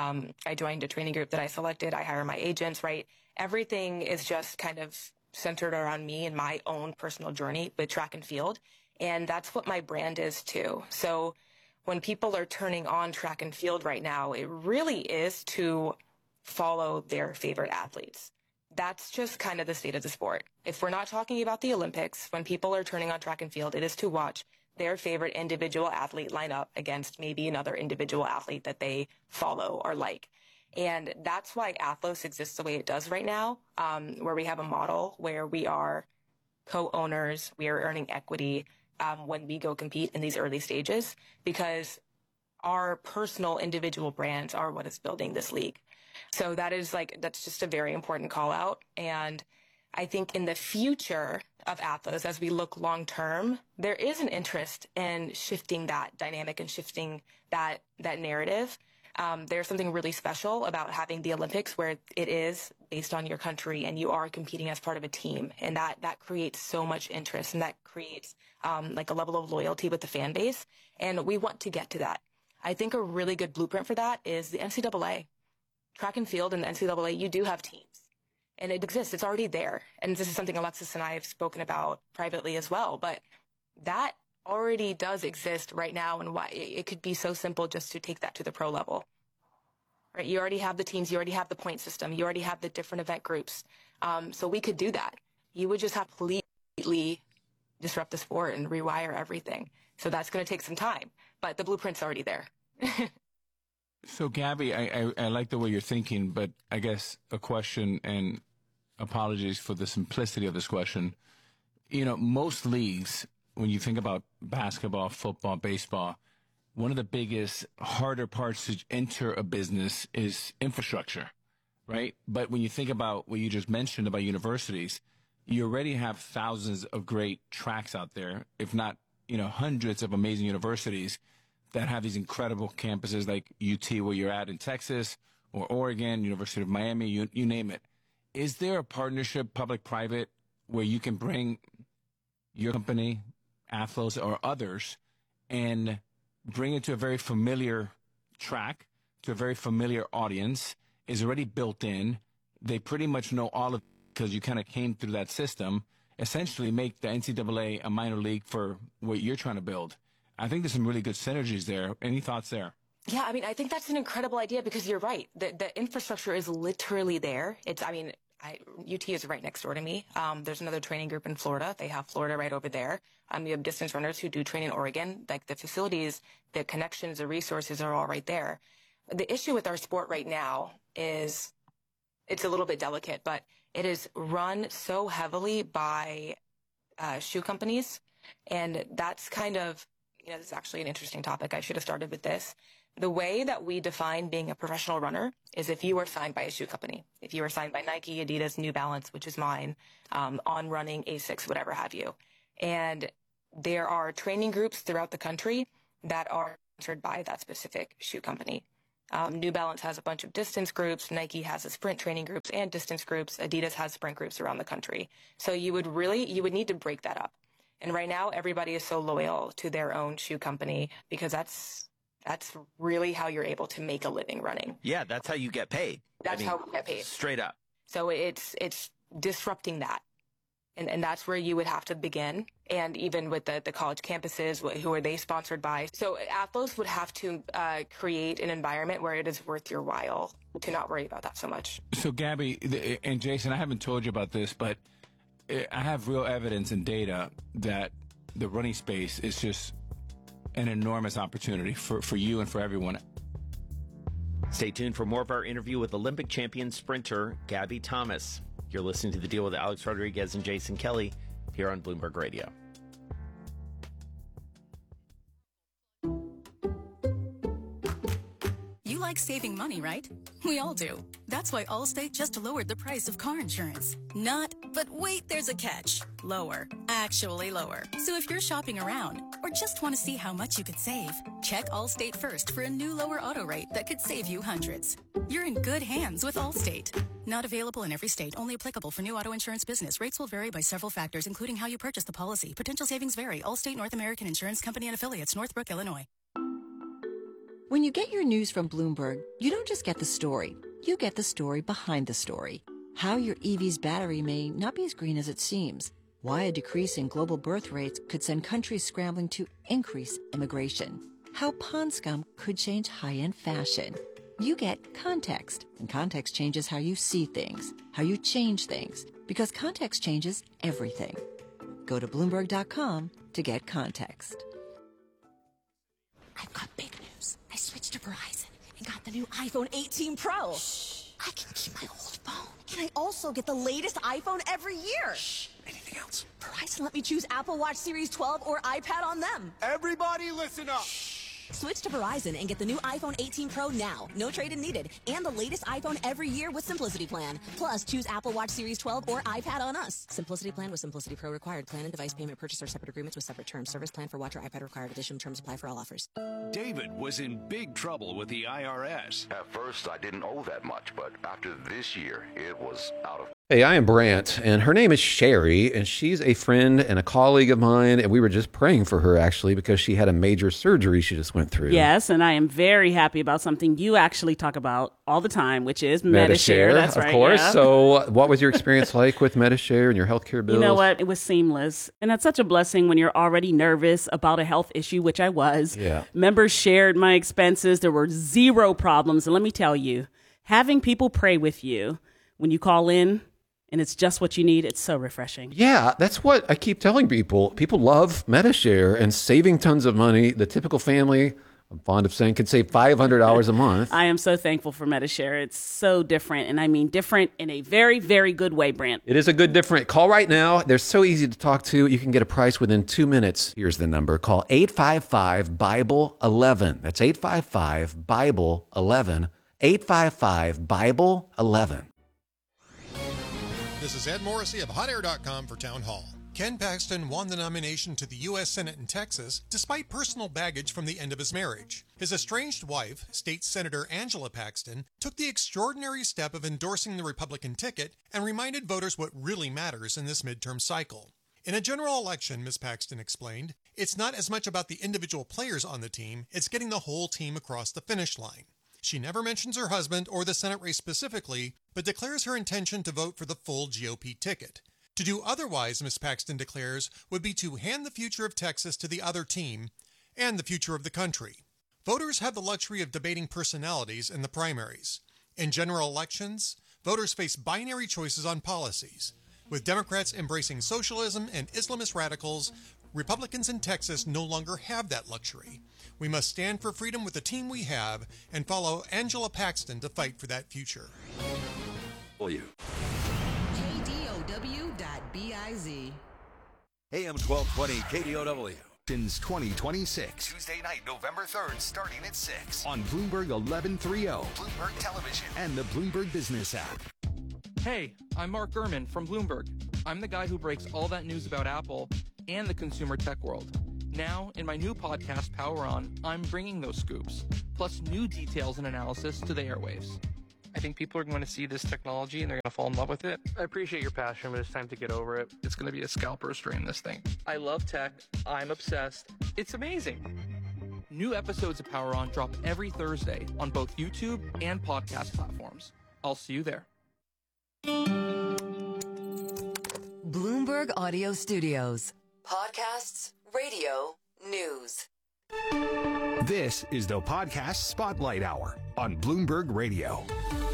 I joined a training group that I selected, I hired my agents, right? Everything is just kind of centered around me and my own personal journey with track and field. And that's what my brand is too. So when people are turning on track and field right now, it really is to follow their favorite athletes. That's just kind of the state of the sport. If we're not talking about the Olympics, when people are turning on track and field, it is to watch their favorite individual athlete line up against maybe another individual athlete that they follow or like. And that's why Athlos exists the way it does right now, where we have a model where we are co-owners, we are earning equity when we go compete in these early stages, because our personal individual brands are what is building this league. So that's just a very important call out. And I think in the future of Athlos, as we look long term, there is an interest in shifting that dynamic and shifting that narrative. There's something really special about having the Olympics where it is based on your country and you are competing as part of a team. And that creates so much interest and that creates like a level of loyalty with the fan base. And we want to get to that. I think a really good blueprint for that is the NCAA. Track and field and the NCAA, you do have teams. And it exists. It's already there. And this is something Alexis and I have spoken about privately as well. But that already does exist right now, and why it could be so simple just to take that to the pro level. Right? You already have the teams. You already have the point system. You already have the different event groups. So we could do that. You would just have to completely disrupt the sport and rewire everything. So that's going to take some time. But the blueprint's already there. So, Gabby, I like the way you're thinking, but I guess a question, and apologies for the simplicity of this question. Most leagues, when you think about basketball, football, baseball, one of the biggest, harder parts to enter a business is infrastructure, right? But when you think about what you just mentioned about universities, you already have thousands of great tracks out there, if not, hundreds of amazing universities that have these incredible campuses like UT, where you're at in Texas, or Oregon, University of Miami, you name it. Is there a partnership, public-private, where you can bring your company, Athlos, or others, and bring it to a very familiar track, to a very familiar audience, is already built in? They pretty much know all of it because you kind of came through that system, essentially make the NCAA a minor league for what you're trying to build. I think there's some really good synergies there. Any thoughts there? Yeah, I think that's an incredible idea because you're right. The infrastructure is literally there. UT is right next door to me. There's another training group in Florida. They have Florida right over there. You have distance runners who do train in Oregon. Like the facilities, the connections, the resources are all right there. The issue with our sport right now is it's a little bit delicate, but it is run so heavily by shoe companies. And that's kind of, this is actually an interesting topic. I should have started with this. The way that we define being a professional runner is if you are signed by a shoe company. If you are signed by Nike, Adidas, New Balance, which is mine, On Running, Asics, whatever have you. And there are training groups throughout the country that are sponsored by that specific shoe company. New Balance has a bunch of distance groups. Nike has a sprint training groups and distance groups. Adidas has sprint groups around the country. So you would need to break that up. And right now, everybody is so loyal to their own shoe company because that's really how you're able to make a living running. Yeah, that's how you get paid. That's how we get paid. Straight up. So it's disrupting that. And that's where you would have to begin. And even with the college campuses, who are they sponsored by? So Athlos would have to create an environment where it is worth your while to not worry about that so much. So Gabby and Jason, I haven't told you about this, but I have real evidence and data that the running space is just an enormous opportunity for you and for everyone. Stay tuned for more of our interview with Olympic champion sprinter Gabby Thomas. You're listening to The Deal with Alex Rodriguez and Jason Kelly here on Bloomberg Radio. You like saving money, right? We all do. That's why Allstate just lowered the price of car insurance. Not, but wait, there's a catch. Lower. Actually lower. So if you're shopping around or just want to see how much you could save, check Allstate first for a new lower auto rate that could save you hundreds. You're in good hands with Allstate. Not available in every state, only applicable for new auto insurance business. Rates will vary by several factors, including how you purchase the policy. Potential savings vary. Allstate North American Insurance Company and Affiliates, Northbrook, Illinois. When you get your news from Bloomberg, you don't just get the story. You get the story behind the story. How your EV's battery may not be as green as it seems. Why a decrease in global birth rates could send countries scrambling to increase immigration. How pond scum could change high-end fashion. You get context, and context changes how you see things, how you change things, because context changes everything. Go to Bloomberg.com to get context. I've got big news. I switched to Verizon and got the new iPhone 18 Pro. Shh. I can keep my old phone. And I also get the latest iPhone every year. Shh. Anything else? Verizon let me choose Apple Watch Series 12 or iPad on them. Everybody listen up. Shh. Switch to Verizon and get the new iPhone 18 Pro now. No trade-in needed. And the latest iPhone every year with Simplicity Plan. Plus, choose Apple Watch Series 12 or iPad on us. Simplicity Plan with Simplicity Pro required. Plan and device payment purchase are separate agreements with separate terms. Service plan for watch or iPad required. Additional terms apply for all offers. David was in big trouble with the IRS. At first, I didn't owe that much, but after this year, it was out of... Hey, I am Brant, and her name is Sherry, and she's a friend and a colleague of mine, and we were just praying for her, actually, because she had a major surgery she just went through. Yes, and I am very happy about something you actually talk about all the time, which is Medi-Share. That's right, of course. Yeah. So what was your experience like with Medi-Share and your healthcare bills? You know what? It was seamless. And that's such a blessing when you're already nervous about a health issue, which I was. Yeah. Members shared my expenses. There were zero problems. And let me tell you, having people pray with you when you call in, and it's just what you need, it's so refreshing. Yeah, that's what I keep telling people. People love Medi-Share and saving tons of money. The typical family, I'm fond of saying, could save $500 a month. I am so thankful for Medi-Share. It's so different, and I mean different in a very, very good way, Brant. It is a good different. Call right now. They're so easy to talk to. You can get a price within 2 minutes. Here's the number. Call 855-BIBLE-11. That's 855-BIBLE-11. 855-BIBLE-11. This is Ed Morrissey of HotAir.com for Town Hall. Ken Paxton won the nomination to the U.S. Senate in Texas despite personal baggage from the end of his marriage. His estranged wife, State Senator Angela Paxton, took the extraordinary step of endorsing the Republican ticket and reminded voters what really matters in this midterm cycle. In a general election, Ms. Paxton explained, it's not as much about the individual players on the team, it's getting the whole team across the finish line. She never mentions her husband or the Senate race specifically, but declares her intention to vote for the full GOP ticket. To do otherwise, Ms. Paxton declares, would be to hand the future of Texas to the other team and the future of the country. Voters have the luxury of debating personalities in the primaries. In general elections, voters face binary choices on policies. With Democrats embracing socialism and Islamist radicals, Republicans in Texas no longer have that luxury. We must stand for freedom with the team we have and follow Angela Paxton to fight for that future. KDOW.biz. AM 1220 KDOW. Since 2026. Tuesday night, November 3rd, starting at 6. On Bloomberg 1130. Bloomberg Television. And the Bloomberg Business app. Hey, I'm Mark Gurman from Bloomberg. I'm the guy who breaks all that news about Apple and the consumer tech world. Now, in my new podcast, Power On, I'm bringing those scoops, plus new details and analysis to the airwaves. I think people are going to see this technology and they're going to fall in love with it. I appreciate your passion, but it's time to get over it. It's going to be a scalper strain, this thing. I love tech. I'm obsessed. It's amazing. New episodes of Power On drop every Thursday on both YouTube and podcast platforms. I'll see you there. Bloomberg Audio Studios. Podcasts, radio, news. This is the Podcast Spotlight Hour on Bloomberg Radio.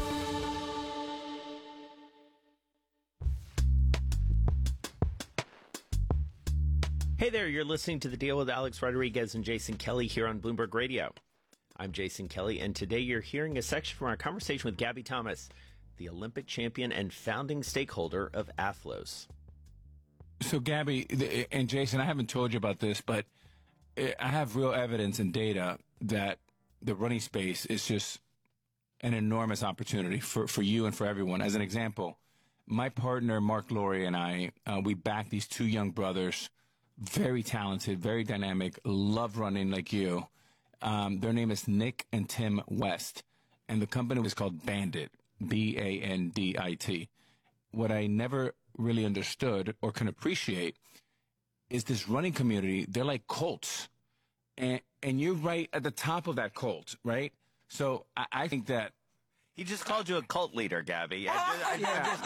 Hey there, you're listening to The Deal with Alex Rodriguez and Jason Kelly here on Bloomberg Radio. I'm Jason Kelly, and today you're hearing a section from our conversation with Gabby Thomas, the Olympic champion and founding stakeholder of Athlos. So, Gabby and Jason, I haven't told you about this, but I have real evidence and data that the running space is just an enormous opportunity for you and for everyone. As an example, my partner, Mark Laurie, and I, we back these two young brothers, very talented, very dynamic, love running like you. Their name is Nick and Tim West, and the company was called Bandit, Bandit. What I never really understood or can appreciate is this running community. They're like cults, and you're right at the top of that cult, right? So I think that he just called you a cult leader, Gabby. I'm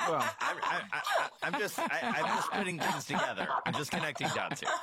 just putting things together. I'm just connecting dots here.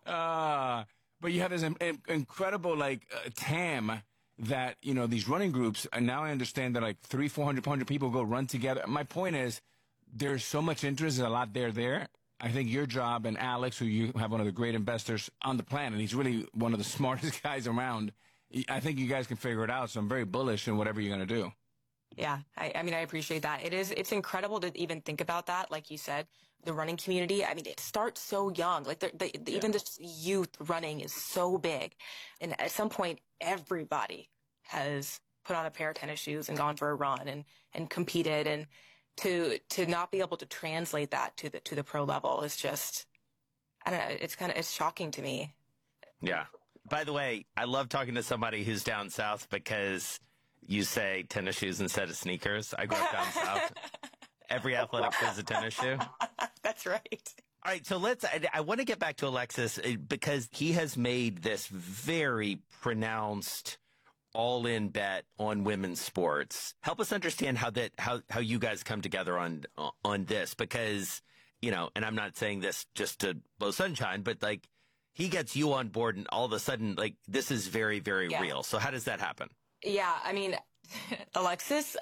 But you have this incredible TAM that, you know, these running groups, and now I understand that like 300-400 people go run together. My point is, there's so much interest, there's a lot there. I think your job, and Alex, who you have one of the great investors on the planet, he's really one of the smartest guys around. I think you guys can figure it out, so I'm very bullish in whatever you're going to do. Yeah, I mean, I appreciate that. It's incredible to even think about that. Like you said, the running community, I mean, it starts so young. Like even this youth running is so big. And at some point, everybody has put on a pair of tennis shoes and gone for a run and competed. And to not be able to translate that to the pro level is just, I don't know, it's shocking to me. Yeah. By the way, I love talking to somebody who's down south because you say tennis shoes instead of sneakers. I grew up down south. Every athletic is a tennis shoe. That's right. All right, so I want to get back to Alexis because he has made this very pronounced all-in bet on women's sports. Help us understand how you guys come together on this, because, you know, and I'm not saying this just to blow sunshine, but like he gets you on board and all of a sudden like this is very, very real. So how does that happen? Yeah, I mean, Alexis,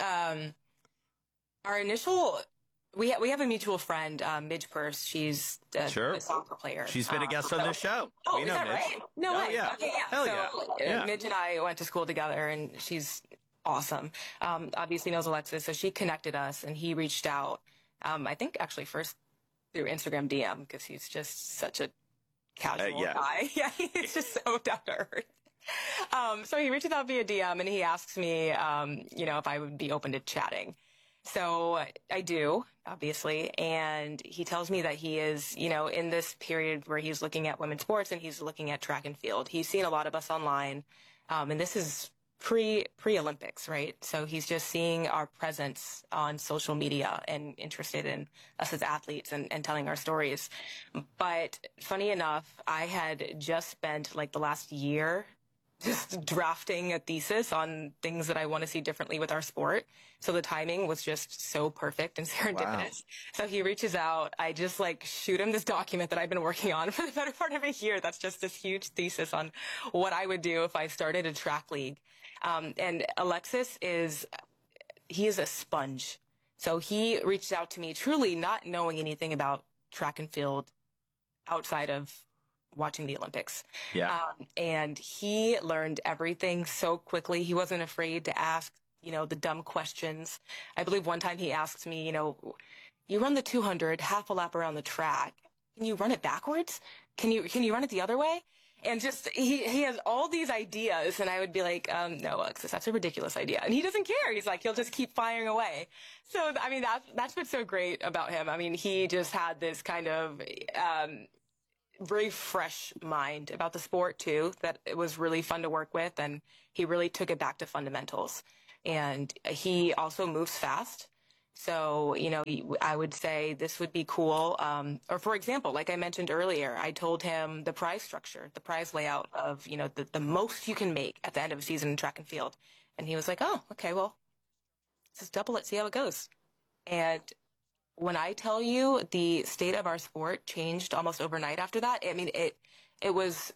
our initial, we have a mutual friend, Midge Purse. She's a soccer player. She's been a guest on this show. Oh, we is know that Midge. right? No way. Yeah. Okay, yeah. Hell so, yeah. Midge and I went to school together, and she's awesome. Obviously knows Alexis, so she connected us, and he reached out. I think actually first through Instagram DM, because he's just such a casual guy. Yeah, he's just so down to earth. So he reaches out via DM and he asks me, if I would be open to chatting. So I do, obviously. And he tells me that he is, in this period where he's looking at women's sports and he's looking at track and field. He's seen a lot of us online. And this is pre-Olympics, right? So he's just seeing our presence on social media and interested in us as athletes and telling our stories. But funny enough, I had just spent like the last year just drafting a thesis on things that I want to see differently with our sport. So the timing was just so perfect and serendipitous. Wow. So he reaches out. I just shoot him this document that I've been working on for the better part of a year. That's just this huge thesis on what I would do if I started a track league. And Alexis he is a sponge. So he reached out to me truly not knowing anything about track and field outside of watching the Olympics. Yeah. And he learned everything so quickly. He wasn't afraid to ask, the dumb questions. I believe one time he asked me, you run the 200 half a lap around the track. Can you run it backwards? Can you run it the other way? And just, he has all these ideas. And I would be like, no, Alexis, that's a ridiculous idea. And he doesn't care. He's like, he'll just keep firing away. So, I mean, that's what's so great about him. I mean, he just had this kind of, very fresh mind about the sport too, that it was really fun to work with. And he really took it back to fundamentals. And he also moves fast. So, I would say this would be cool. Or for example, like I mentioned earlier, I told him the prize structure, the prize layout of, the most you can make at the end of a season in track and field. And he was like, oh, okay, well, let's just double it, see how it goes. And when I tell you the state of our sport changed almost overnight after that, I mean, it was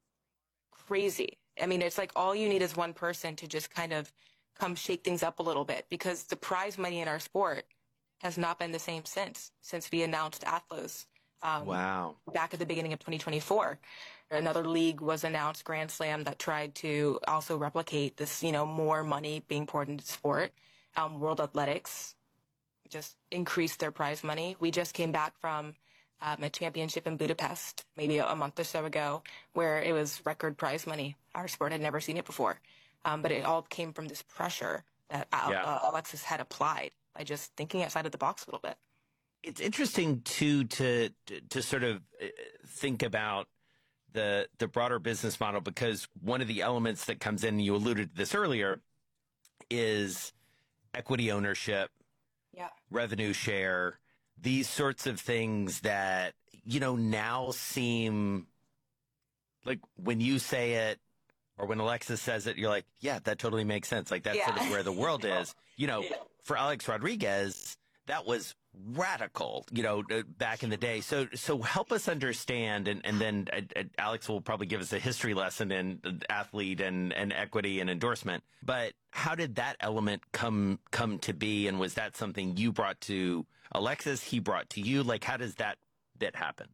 crazy. I mean, it's like all you need is one person to just kind of come shake things up a little bit, because the prize money in our sport has not been the same since we announced Athlos. Wow. Back at the beginning of 2024. Another league was announced, Grand Slam, that tried to also replicate this, more money being poured into sport. World Athletics just increased their prize money. We just came back from a championship in Budapest, maybe a month or so ago, where it was record prize money. Our sport had never seen it before. But it all came from this pressure that Alexis had applied by just thinking outside of the box a little bit. It's interesting too to sort of think about the broader business model, because one of the elements that comes in, you alluded to this earlier, is equity ownership, revenue share, these sorts of things that, now seem like when you say it, or when Alexis says it, you're like, yeah, that totally makes sense. Like, that's sort of where the world is. For Alex Rodriguez, that was radical, back in the day. So help us understand, and then Alex will probably give us a history lesson in athlete and equity and endorsement. But how did that element come to be? And was that something you brought to Alexis, he brought to you? Like, how does that bit happen?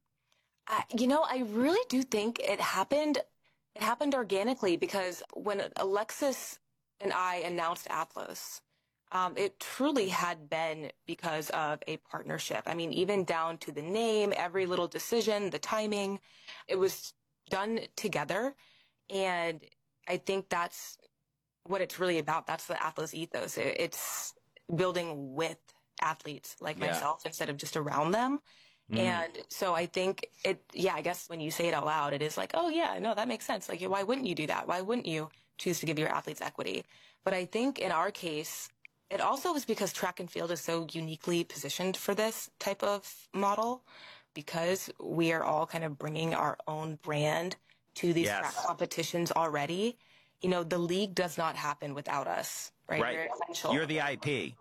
I really do think it happened. It happened organically, because when Alexis and I announced Athlos, it truly had been because of a partnership. I mean, even down to the name, every little decision, the timing, it was done together. And I think that's what it's really about. That's the Athlos ethos. It's building with athletes like myself instead of just around them. And so I think I guess when you say it out loud, it is like, oh yeah, no, that makes sense. Like, why wouldn't you do that? Why wouldn't you choose to give your athletes equity? But I think in our case, it also was because track and field is so uniquely positioned for this type of model, because we are all kind of bringing our own brand to these track competitions already. The league does not happen without us, right? Right. You're the IP.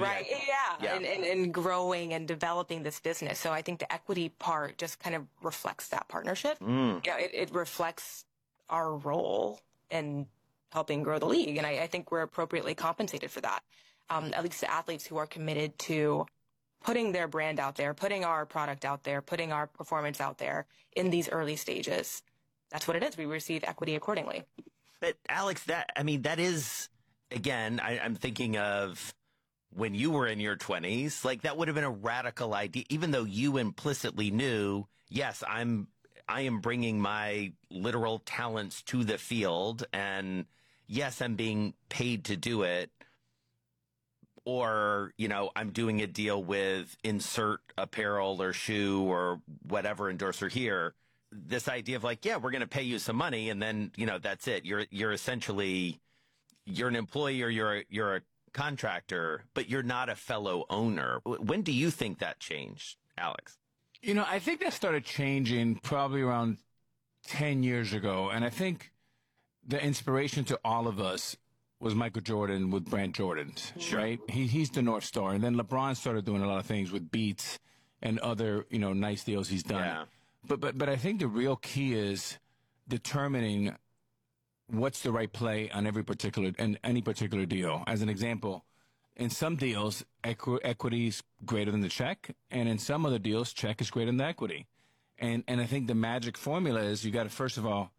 And growing and developing this business. So I think the equity part just kind of reflects that partnership. It reflects our role in helping grow the league. And I think we're appropriately compensated for that. At least the athletes who are committed to putting their brand out there, putting our product out there, putting our performance out there in these early stages. That's what it is. We receive equity accordingly. But Alex, that is, again, I'm thinking of when you were in your 20s, like that would have been a radical idea, even though you implicitly knew, yes, I am bringing my literal talents to the field, and yes, I'm being paid to do it. Or, I'm doing a deal with insert apparel or shoe or whatever endorser here. This idea of like, yeah, we're going to pay you some money, and then, that's it. You're essentially, you're an employee, or you're a contractor, but you're not a fellow owner. When do you think that changed, Alex? I think that started changing probably around 10 years ago. And I think the inspiration to all of us was Michael Jordan with Brand Jordans, right? He's the North Star. And then LeBron started doing a lot of things with Beats and other, nice deals he's done. Yeah. But I think the real key is determining what's the right play on any particular deal. As an example, In some deals, equity is greater than the check, and in some other deals, check is greater than the equity. And I think the magic formula is you got to, first of all,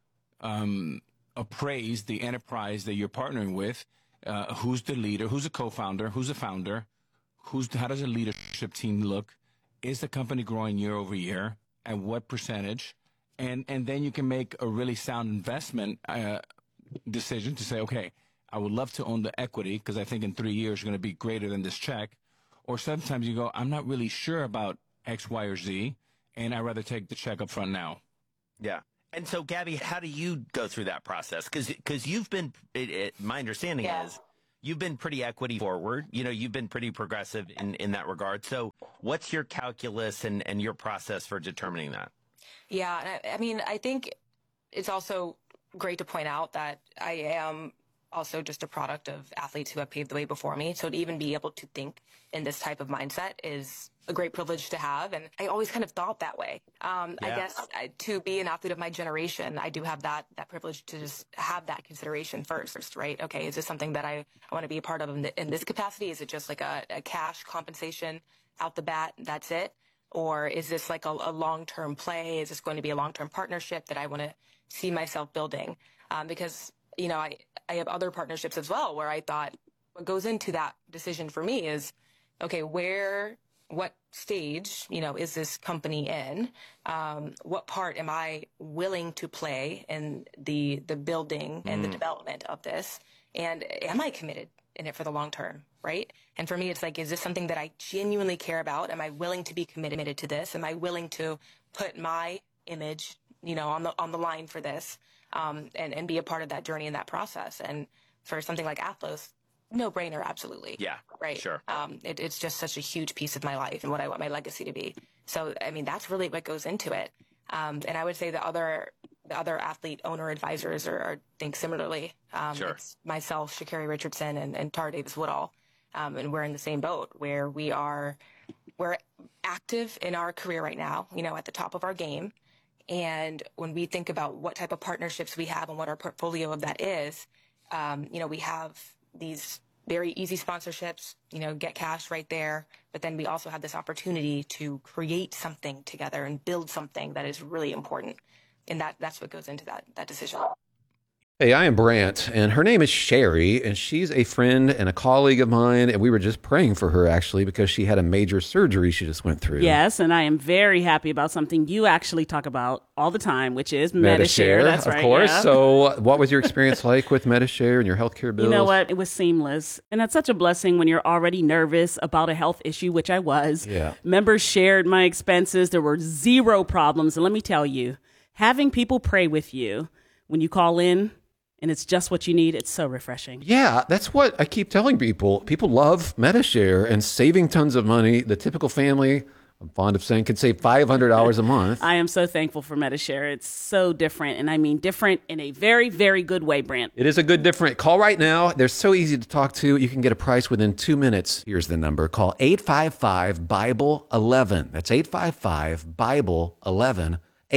appraise the enterprise that you're partnering with. Who's the leader? Who's a co-founder? Who's a founder? How does a leadership team look? Is the company growing year over year? At what percentage? And then you can make a really sound investment decision to say, okay, I would love to own the equity because I think in 3 years you're going to be greater than this check. Or sometimes you go, I'm not really sure about X, Y, or Z, and I'd rather take the check up front now. Yeah. And so, Gabby, how do you go through that process? Because you've been, my understanding is, you've been pretty equity forward. You know, you've been pretty progressive in that regard. So what's your calculus and your process for determining that? Yeah, I mean, I think it's also great to point out that I am also just a product of athletes who have paved the way before me. So to even be able to think in this type of mindset is a great privilege to have. And I always kind of thought that way. I guess to be an athlete of my generation, I do have that privilege to just have that consideration first, right? Okay, is this something that I want to be a part of in this capacity? Is it just like a cash compensation out the bat? That's it? Or is this like a long-term play? Is this going to be a long-term partnership that I want to see myself building? Because, you know, I have other partnerships as well where I thought what goes into that decision for me is, okay, what stage, you know, is this company in? What part am I willing to play in the building and the development of this? And am I committed in it for the long term, right? And for me, it's like, is this something that I genuinely care about? Am I willing to be committed to this? Am I willing to put my image, you know, on the line for this, and be a part of that journey and that process? And for something like Athlos, no brainer, absolutely. Yeah, right. Sure. It's just such a huge piece of my life and what I want my legacy to be. So, I mean, that's really what goes into it. And I would say the other athlete owner advisors think similarly. Sure. It's myself, Sha'Carri Richardson, and Tara Davis Woodall. And we're in the same boat where we're active in our career right now, you know, at the top of our game. And when we think about what type of partnerships we have and what our portfolio of that is, you know, we have these very easy sponsorships, you know, get cash right there. But then we also have this opportunity to create something together and build something that is really important. And that's what goes into that decision. Hey, I am Brant, and her name is Sherry, and she's a friend and a colleague of mine, and we were just praying for her, actually, because she had a major surgery she just went through. Yes, and I am very happy about something you actually talk about all the time, which is Medi-Share. That's right. Of course. Yeah. So what was your experience like with Medi-Share and your healthcare bills? You know what? It was seamless. And that's such a blessing when you're already nervous about a health issue, which I was. Yeah. Members shared my expenses. There were zero problems. And let me tell you, having people pray with you when you call in, and it's just what you need, it's so refreshing. Yeah, that's what I keep telling people. People love Medi-Share and saving tons of money. The typical family, I'm fond of saying, could save $500 a month. I am so thankful for Medi-Share. It's so different, and I mean different in a very, very good way, Brant. It is a good different. Call right now. They're so easy to talk to. You can get a price within 2 minutes. Here's the number. Call 855-BIBLE-11. That's 855-BIBLE-11.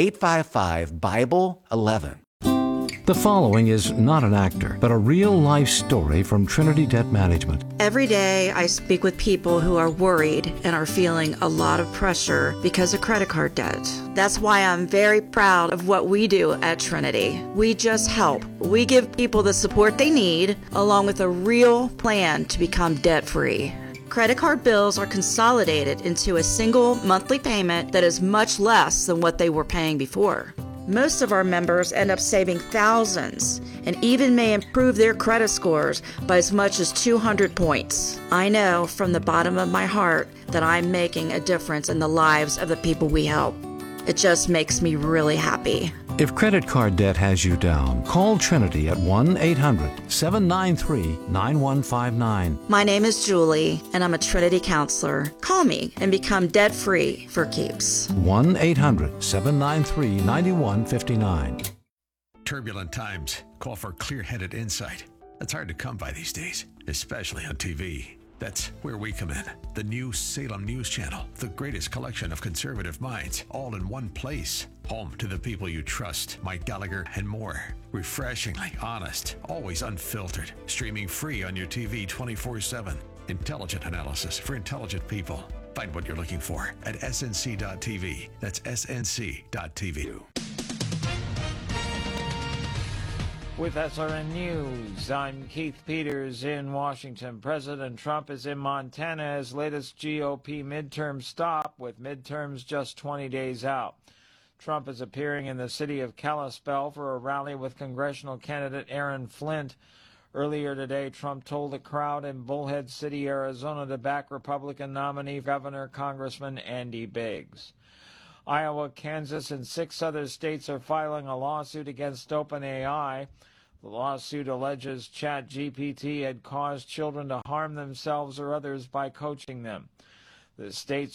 855-BIBLE-11. The following is not an actor, but a real-life story from Trinity Debt Management. Every day, I speak with people who are worried and are feeling a lot of pressure because of credit card debt. That's why I'm very proud of what we do at Trinity. We just help. We give people the support they need, along with a real plan to become debt-free. Credit card bills are consolidated into a single monthly payment that is much less than what they were paying before. Most of our members end up saving thousands and even may improve their credit scores by as much as 200 points. I know from the bottom of my heart that I'm making a difference in the lives of the people we help. It just makes me really happy. If credit card debt has you down, call Trinity at 1-800-793-9159. My name is Julie, and I'm a Trinity counselor. Call me and become debt-free for keeps. 1-800-793-9159. Turbulent times call for clear-headed insight. That's hard to come by these days, especially on TV. That's where we come in. The new Salem News Channel, the greatest collection of conservative minds, all in one place. Home to the people you trust, Mike Gallagher and more. Refreshingly honest, always unfiltered. Streaming free on your TV 24/7. Intelligent analysis for intelligent people. Find what you're looking for at snc.tv. That's snc.tv. With SRN News, I'm Keith Peters in Washington. President Trump is in Montana as latest GOP midterm stop, with midterms just 20 days out. Trump is appearing in the city of Kalispell for a rally with congressional candidate Aaron Flint. Earlier today, Trump told the crowd in Bullhead City, Arizona, to back Republican nominee Governor Congressman Andy Biggs. Iowa, Kansas, and 6 other states are filing a lawsuit against OpenAI. The lawsuit alleges ChatGPT had caused children to harm themselves or others by coaching them. The states